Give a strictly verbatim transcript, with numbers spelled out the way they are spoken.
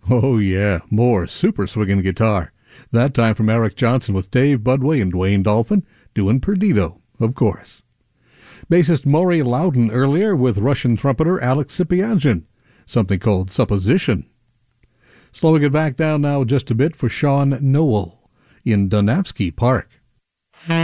Oh yeah, more super swinging guitar. That time from Eric Johnson with Dave Budway and Dwayne Dolphin doing Perdido, of course. Bassist Maury Loudon earlier with Russian trumpeter Alex Sipiagin, something called Supposition. Slowing it back down now just a bit for Sean Noel in Dunavsky Park.